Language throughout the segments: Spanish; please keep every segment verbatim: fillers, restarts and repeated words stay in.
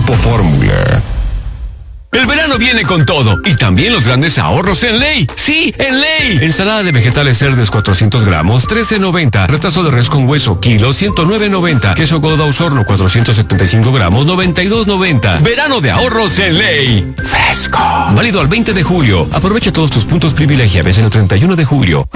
Grupo Fórmula. El verano viene con todo y también los grandes ahorros en Ley. ¡Sí, en Ley! Ensalada de vegetales cerdes cuatrocientos gramos, trece noventa. Retazo de res con hueso, kilo, ciento nueve noventa. Queso Gouda Osorno, cuatrocientos setenta y cinco gramos, noventa y dos noventa. Verano de ahorros en Ley. Fresco. Válido al veinte de julio. Aprovecha todos tus puntos privilegiables en el treinta y uno de julio.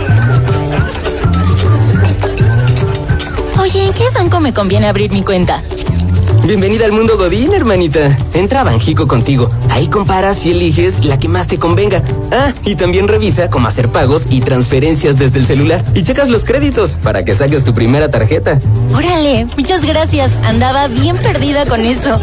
Oye, ¿en qué banco me conviene abrir mi cuenta? Bienvenida al mundo Godín, hermanita. Entra a Banjico Contigo. Ahí comparas y eliges la que más te convenga. Ah, y también revisa cómo hacer pagos y transferencias desde el celular. Y checas los créditos para que saques tu primera tarjeta. Órale, muchas gracias. Andaba bien perdida con eso.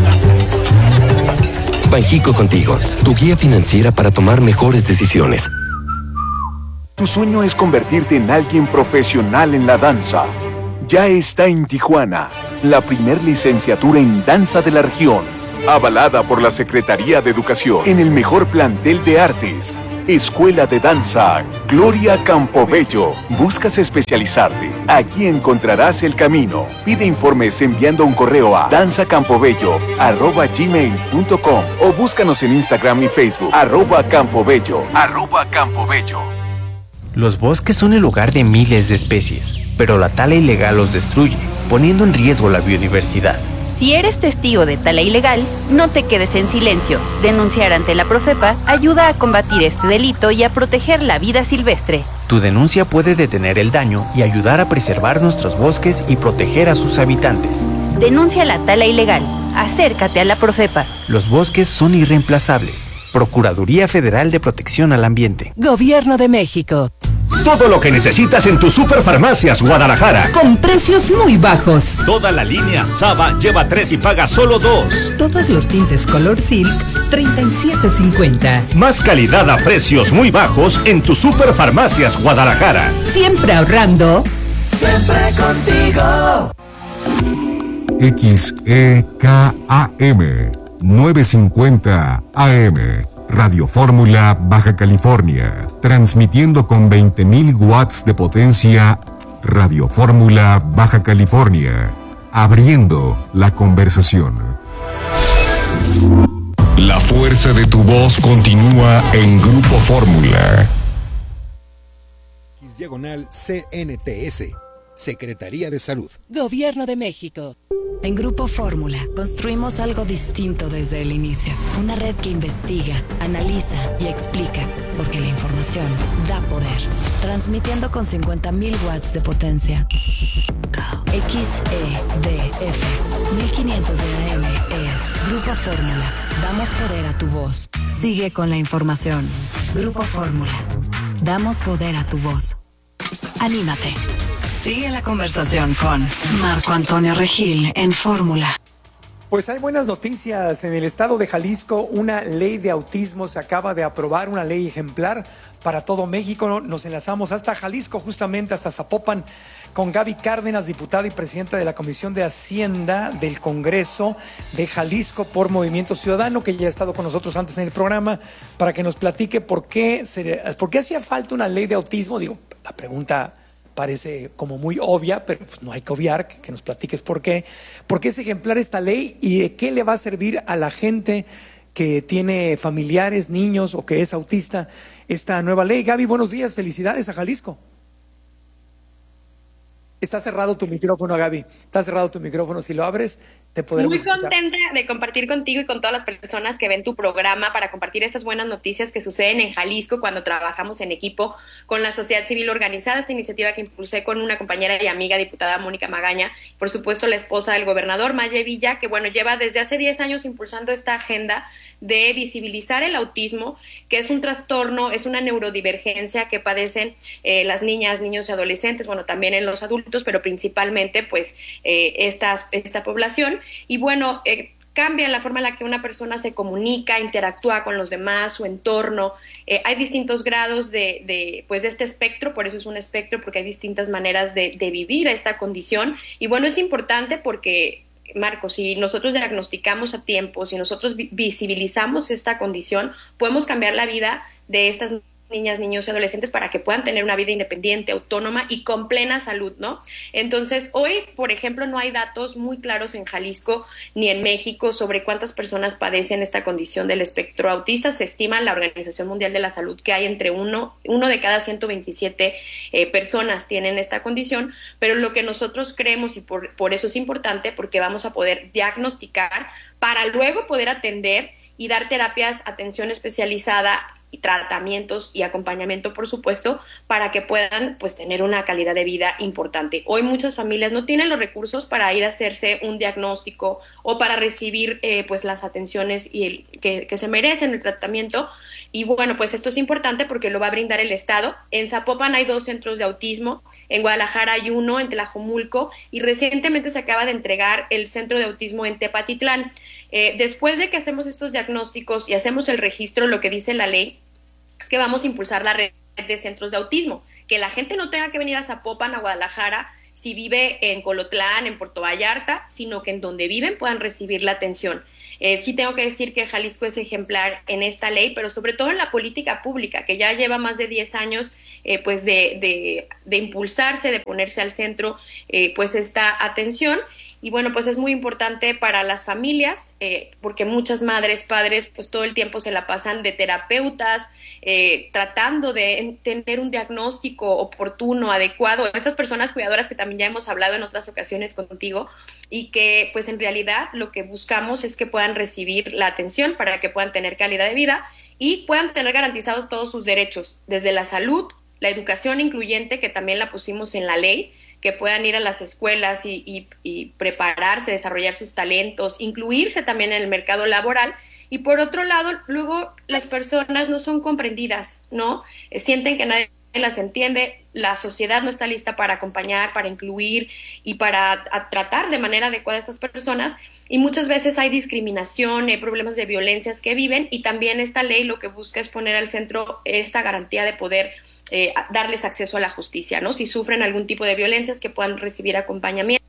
Banjico Contigo, tu guía financiera para tomar mejores decisiones. Tu sueño es convertirte en alguien profesional en la danza. Ya está en Tijuana, la primer licenciatura en danza de la región, avalada por la Secretaría de Educación, en el mejor plantel de artes. Escuela de Danza Gloria Campobello. ¿Buscas especializarte? Aquí encontrarás el camino. Pide informes enviando un correo a danzacampobello arroba gmail punto com o búscanos en Instagram y Facebook arroba campobello arroba campobello. Los bosques son el hogar de miles de especies, pero la tala ilegal los destruye, poniendo en riesgo la biodiversidad. Si eres testigo de tala ilegal, no te quedes en silencio. Denunciar ante la Profepa ayuda a combatir este delito y a proteger la vida silvestre. Tu denuncia puede detener el daño y ayudar a preservar nuestros bosques y proteger a sus habitantes. Denuncia la tala ilegal. Acércate a la Profepa. Los bosques son irreemplazables. Procuraduría Federal de Protección al Ambiente. Gobierno de México. Todo lo que necesitas en tus Superfarmacias Guadalajara. Con precios muy bajos. Toda la línea Saba lleva tres y paga solo dos. Todos los tintes color silk, treinta y siete cincuenta. Más calidad a precios muy bajos en tus Superfarmacias Guadalajara. Siempre ahorrando. Siempre contigo. X E K A M novecientos cincuenta A M. Radio Fórmula Baja California, transmitiendo con veinte mil watts de potencia. Radio Fórmula Baja California, abriendo la conversación. La fuerza de tu voz continúa en Grupo Fórmula. Diagonal C N T S, Secretaría de Salud. Gobierno de México. En Grupo Fórmula construimos algo distinto desde el inicio. Una red que investiga, analiza y explica, porque la información da poder. Transmitiendo con cincuenta mil watts de potencia. X E D F mil quinientos de A M es Grupo Fórmula. Damos poder a tu voz. Sigue con la información. Grupo Fórmula. Damos poder a tu voz. Anímate. Sigue la conversación con Marco Antonio Regil en Fórmula. Pues hay buenas noticias. En el estado de Jalisco, una ley de autismo se acaba de aprobar, una ley ejemplar para todo México. Nos enlazamos hasta Jalisco, justamente hasta Zapopan, con Gaby Cárdenas, diputada y presidenta de la Comisión de Hacienda del Congreso de Jalisco por Movimiento Ciudadano, que ya ha estado con nosotros antes en el programa, para que nos platique por qué, se, por qué hacía falta una ley de autismo. Digo, la pregunta parece como muy obvia, pero pues no hay que obviar, que, que nos platiques por qué. ¿Por qué es ejemplar esta ley y de qué le va a servir a la gente que tiene familiares, niños o que es autista esta nueva ley? Gaby, buenos días, felicidades a Jalisco. Está cerrado tu micrófono, Gaby. Está cerrado tu micrófono. Si lo abres, te podemos Muy escuchar. contenta de compartir contigo y con todas las personas que ven tu programa para compartir estas buenas noticias que suceden en Jalisco cuando trabajamos en equipo con la sociedad civil organizada. Esta iniciativa que impulsé con una compañera y amiga, diputada Mónica Magaña, por supuesto la esposa del gobernador, Maye Villa, que bueno, lleva desde hace diez años impulsando esta agenda de visibilizar el autismo, que es un trastorno, es una neurodivergencia que padecen eh, las niñas, niños y adolescentes, bueno, también en los adultos, pero principalmente pues eh, esta, esta población. Y bueno, eh, cambia la forma en la que una persona se comunica, interactúa con los demás, su entorno. Eh, hay distintos grados de, de, pues de este espectro, por eso es un espectro, porque hay distintas maneras de, de vivir esta condición. Y bueno, es importante porque, Marcos, si nosotros diagnosticamos a tiempo, si nosotros visibilizamos esta condición, podemos cambiar la vida de estas niñas, niños y adolescentes para que puedan tener una vida independiente, autónoma y con plena salud, ¿no? Entonces, hoy, por ejemplo, no hay datos muy claros en Jalisco ni en México sobre cuántas personas padecen esta condición del espectro autista. Se estima en la Organización Mundial de la Salud que hay entre uno, uno de cada ciento veintisiete eh, personas tienen esta condición, pero lo que nosotros creemos, y por, por eso es importante, porque vamos a poder diagnosticar para luego poder atender y dar terapias, atención especializada, y tratamientos y acompañamiento, por supuesto, para que puedan pues tener una calidad de vida importante. Hoy muchas familias no tienen los recursos para ir a hacerse un diagnóstico o para recibir eh, pues las atenciones y el, que, que se merecen, el tratamiento. Y bueno, pues esto es importante porque lo va a brindar el Estado. En Zapopan hay dos centros de autismo, en Guadalajara hay uno, en Tlajomulco, y recientemente se acaba de entregar el centro de autismo en Tepatitlán. Eh, después de que hacemos estos diagnósticos y hacemos el registro, lo que dice la ley es que vamos a impulsar la red de centros de autismo, que la gente no tenga que venir a Zapopan, a Guadalajara, si vive en Colotlán, en Puerto Vallarta, sino que en donde viven puedan recibir la atención. Eh, sí tengo que decir que Jalisco es ejemplar en esta ley, pero sobre todo en la política pública, que ya lleva más de diez años eh, pues de, de, de impulsarse, de ponerse al centro eh, pues esta atención. Y bueno, pues es muy importante para las familias, eh, porque muchas madres, padres, pues todo el tiempo se la pasan de terapeutas, eh, tratando de tener un diagnóstico oportuno, adecuado. Esas personas cuidadoras que también ya hemos hablado en otras ocasiones contigo, y que pues en realidad lo que buscamos es que puedan recibir la atención para que puedan tener calidad de vida y puedan tener garantizados todos sus derechos, desde la salud, la educación incluyente, que también la pusimos en la ley, que puedan ir a las escuelas y, y, y prepararse, desarrollar sus talentos, incluirse también en el mercado laboral. Y por otro lado, luego las personas no son comprendidas, ¿no? Eh, sienten que nadie las entiende, la sociedad no está lista para acompañar, para incluir y para a, tratar de manera adecuada a estas personas, y muchas veces hay discriminación, hay problemas de violencias que viven, y también esta ley lo que busca es poner al centro esta garantía de poder Eh, darles acceso a la justicia, ¿no? Si sufren algún tipo de violencias, que puedan recibir acompañamiento.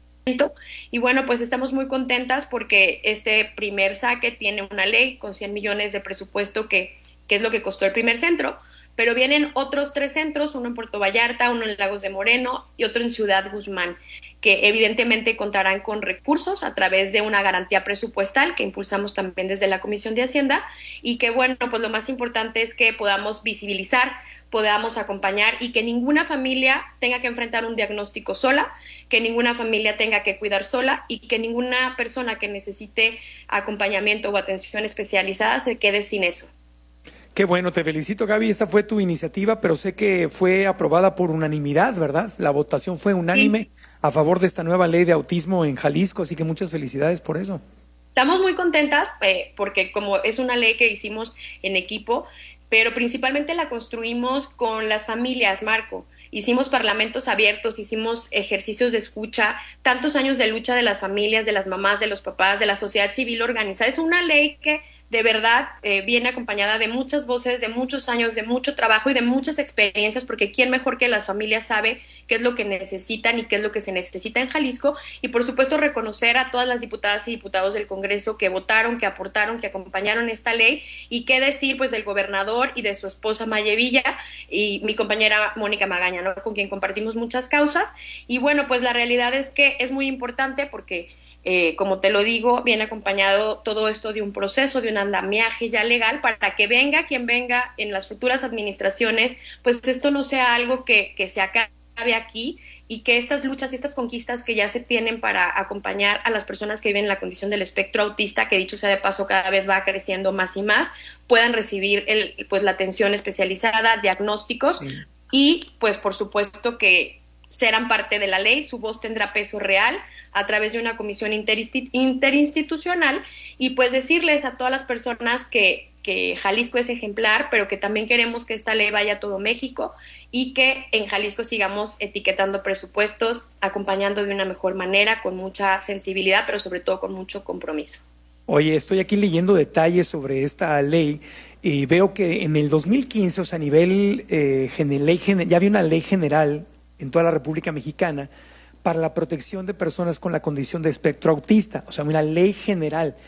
Y bueno, pues estamos muy contentas porque este primer saque tiene una ley con cien millones de presupuesto, que, que es lo que costó el primer centro, pero vienen otros tres centros, uno en Puerto Vallarta, uno en Lagos de Moreno y otro en Ciudad Guzmán, que evidentemente contarán con recursos a través de una garantía presupuestal que impulsamos también desde la Comisión de Hacienda, y que bueno, pues lo más importante es que podamos visibilizar, podamos acompañar, y que ninguna familia tenga que enfrentar un diagnóstico sola, que ninguna familia tenga que cuidar sola, y que ninguna persona que necesite acompañamiento o atención especializada se quede sin eso. Qué bueno, te felicito, Gaby. Esta fue tu iniciativa, pero sé que fue aprobada por unanimidad, ¿verdad? La votación fue unánime sí. a favor de esta nueva ley de autismo en Jalisco, así que muchas felicidades por eso. Estamos muy contentas eh, porque como es una ley que hicimos en equipo, pero principalmente la construimos con las familias, Marco. Hicimos parlamentos abiertos, hicimos ejercicios de escucha, tantos años de lucha de las familias, de las mamás, de los papás, de la sociedad civil organizada. Es una ley que de verdad eh, viene acompañada de muchas voces, de muchos años, de mucho trabajo y de muchas experiencias, porque quién mejor que las familias sabe qué es lo que necesitan y qué es lo que se necesita en Jalisco. Y por supuesto reconocer a todas las diputadas y diputados del Congreso que votaron, que aportaron, que acompañaron esta ley, y qué decir pues del gobernador y de su esposa Maye Villa y mi compañera Mónica Magaña, ¿no? Con quien compartimos muchas causas. Y bueno, pues la realidad es que es muy importante porque Eh, como te lo digo, viene acompañado todo esto de un proceso, de un andamiaje ya legal, para que venga quien venga en las futuras administraciones, pues esto no sea algo que, que se acabe aquí, y que estas luchas y estas conquistas que ya se tienen para acompañar a las personas que viven en la condición del espectro autista, que dicho sea de paso cada vez va creciendo más y más, puedan recibir el, pues la atención especializada, diagnósticos, sí. Y pues por supuesto que serán parte de la ley, su voz tendrá peso real a través de una comisión interinstitucional, y pues decirles a todas las personas que, que Jalisco es ejemplar, pero que también queremos que esta ley vaya a todo México, y que en Jalisco sigamos etiquetando presupuestos, acompañando de una mejor manera, con mucha sensibilidad, pero sobre todo con mucho compromiso. Oye, estoy aquí leyendo detalles sobre esta ley y veo que en el dos mil quince, o sea, a nivel eh, ley, ya había una ley general en toda la República Mexicana para la protección de personas con la condición de espectro autista, o sea, una ley general.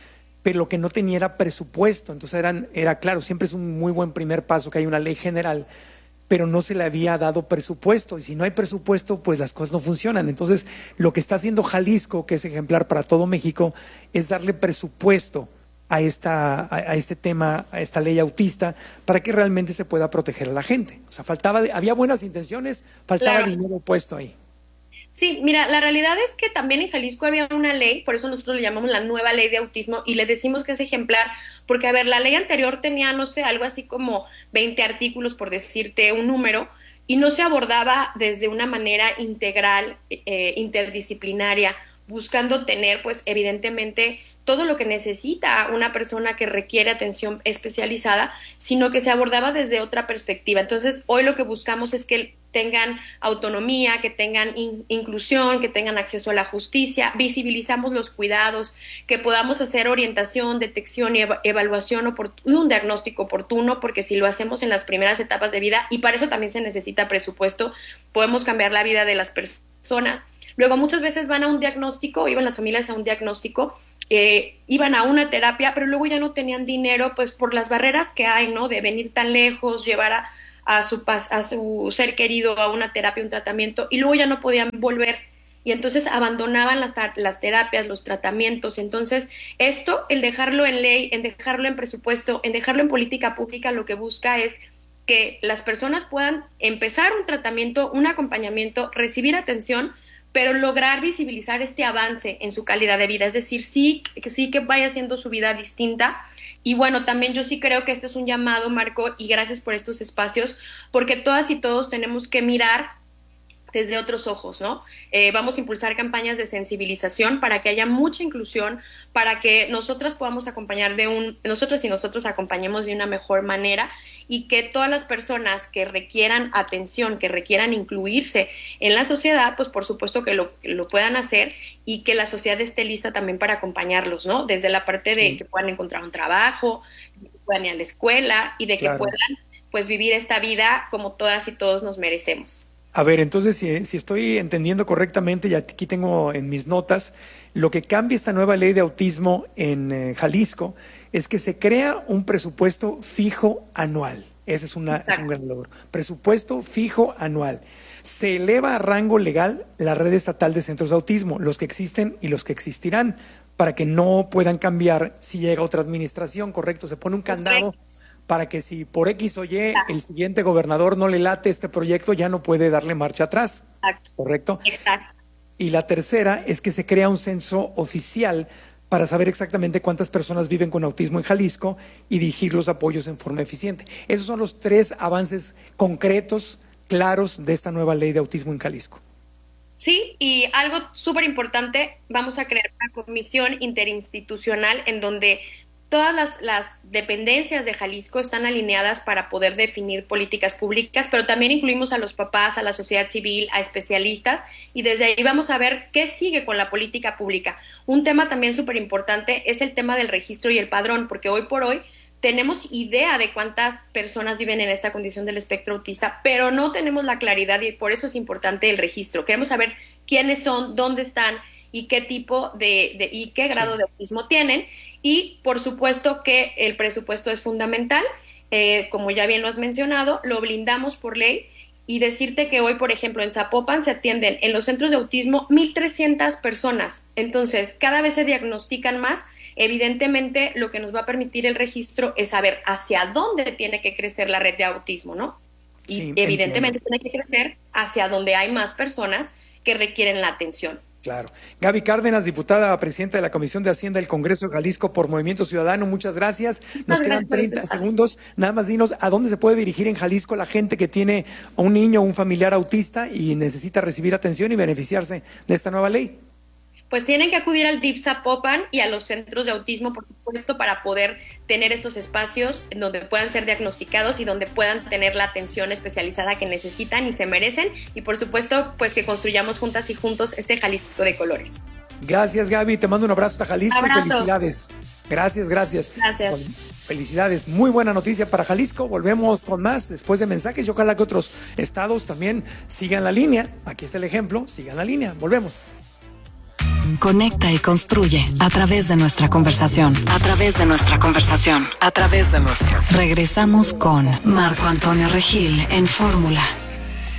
pero lo que no tenía era presupuesto. Entonces eran, era claro, siempre es un muy buen primer paso que hay una ley general, pero no se le había dado presupuesto. Y si no hay presupuesto, pues las cosas no funcionan. Entonces, lo que está haciendo Jalisco, que es ejemplar para todo México, es darle presupuesto a, esta, a, a este tema, a esta ley autista, para que realmente se pueda proteger a la gente. O sea, faltaba, había buenas intenciones, faltaba Claro. dinero puesto ahí. Sí, mira, la realidad es que también en Jalisco había una ley, por eso nosotros le llamamos la nueva ley de autismo y le decimos que es ejemplar, porque a ver, la ley anterior tenía, no sé, algo así como veinte artículos, por decirte un número, y no se abordaba desde una manera integral, eh, interdisciplinaria, buscando tener, pues, evidentemente, todo lo que necesita una persona que requiere atención especializada, sino que se abordaba desde otra perspectiva. Entonces, hoy lo que buscamos es que tengan autonomía, que tengan in- inclusión, que tengan acceso a la justicia, visibilizamos los cuidados, que podamos hacer orientación, detección y eva- evaluación opor- y un diagnóstico oportuno, porque si lo hacemos en las primeras etapas de vida, y para eso también se necesita presupuesto, podemos cambiar la vida de las personas. Luego muchas veces van a un diagnóstico, iban las familias a un diagnóstico, eh, iban a una terapia, pero luego ya no tenían dinero, pues por las barreras que hay, ¿no? De venir tan lejos, llevar a, a, su, pas- a su ser querido a una terapia, un tratamiento, y luego ya no podían volver. Y entonces abandonaban las, tar- las terapias, los tratamientos. Entonces, esto, el dejarlo en ley, en dejarlo en presupuesto, en dejarlo en política pública, lo que busca es que las personas puedan empezar un tratamiento, un acompañamiento, recibir atención, pero lograr visibilizar este avance en su calidad de vida, es decir, sí que sí que vaya haciendo su vida distinta. Y bueno, también yo sí creo que este es un llamado, Marco, y gracias por estos espacios, porque todas y todos tenemos que mirar desde otros ojos, ¿no? Eh, vamos a impulsar campañas de sensibilización para que haya mucha inclusión, para que nosotras podamos acompañar de un, nosotras y nosotros acompañemos de una mejor manera y que todas las personas que requieran atención, que requieran incluirse en la sociedad, pues por supuesto que lo, que lo puedan hacer y que la sociedad esté lista también para acompañarlos, ¿no? Desde la parte de sí. que puedan encontrar un trabajo, de que puedan ir a la escuela y de que claro. puedan pues vivir esta vida como todas y todos nos merecemos. A ver, entonces, si, si estoy entendiendo correctamente, y aquí tengo en mis notas, lo que cambia esta nueva ley de autismo en eh, Jalisco es que se crea un presupuesto fijo anual. Ese es, una, es un gran logro. Presupuesto fijo anual. Se eleva a rango legal la red estatal de centros de autismo, los que existen y los que existirán, para que no puedan cambiar si llega otra administración, ¿correcto? Se pone un candado para que si por X o Y Exacto. el siguiente gobernador no le late este proyecto, ya no puede darle marcha atrás. Exacto. ¿Correcto? Exacto. Y la tercera es que se crea un censo oficial para saber exactamente cuántas personas viven con autismo en Jalisco y dirigir los apoyos en forma eficiente. Esos son los tres avances concretos, claros de esta nueva ley de autismo en Jalisco. Sí, y algo súper importante, vamos a crear una comisión interinstitucional en donde todas las, las dependencias de Jalisco están alineadas para poder definir políticas públicas, pero también incluimos a los papás, a la sociedad civil, a especialistas, y desde ahí vamos a ver qué sigue con la política pública. Un tema también súper importante es el tema del registro y el padrón, porque hoy por hoy tenemos idea de cuántas personas viven en esta condición del espectro autista, pero no tenemos la claridad y por eso es importante el registro. Queremos saber quiénes son, dónde están y qué tipo de, de y qué grado sí. de autismo tienen. Y por supuesto que el presupuesto es fundamental, eh, como ya bien lo has mencionado, lo blindamos por ley y decirte que hoy, por ejemplo, en Zapopan se atienden en los centros de autismo mil trescientas personas, entonces cada vez se diagnostican más. Evidentemente lo que nos va a permitir el registro es saber hacia dónde tiene que crecer la red de autismo, ¿no? Y sí, evidentemente entiendo. Tiene que crecer hacia donde hay más personas que requieren la atención. Claro. Gaby Cárdenas, diputada presidenta de la Comisión de Hacienda del Congreso de Jalisco por Movimiento Ciudadano, muchas gracias. Nos quedan treinta segundos. Nada más dinos a dónde se puede dirigir en Jalisco la gente que tiene a un niño o un familiar autista y necesita recibir atención y beneficiarse de esta nueva ley. Pues tienen que acudir al D I F Zapopan y a los centros de autismo, por supuesto, para poder tener estos espacios en donde puedan ser diagnosticados y donde puedan tener la atención especializada que necesitan y se merecen. Y por supuesto, pues que construyamos juntas y juntos este Jalisco de colores. Gracias, Gaby. Te mando un abrazo hasta Jalisco. Abrazo. Felicidades. Gracias, gracias. Gracias. Felicidades. Muy buena noticia para Jalisco. Volvemos con más después de mensajes y ojalá que otros estados también sigan la línea. Aquí está el ejemplo. Sigan la línea. Volvemos. Conecta y construye a través de nuestra conversación. A través de nuestra conversación. A través de nuestra. Regresamos con Marco Antonio Regil en Fórmula.